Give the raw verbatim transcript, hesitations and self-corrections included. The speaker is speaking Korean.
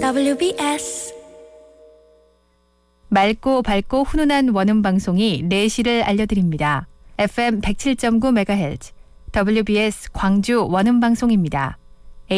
더블유비에스 맑고 밝고 훈훈한 원음 방송이 네 시를 알려드립니다. 에프엠 백칠 점 구 메가헤르츠 더블유비에스 광주 원음 방송입니다.